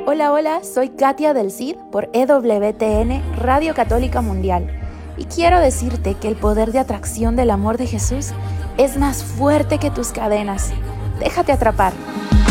Hola, hola, soy Katia del Cid por EWTN Radio Católica Mundial y quiero decirte que el poder de atracción del amor de Jesús es más fuerte que tus cadenas. Déjate atrapar.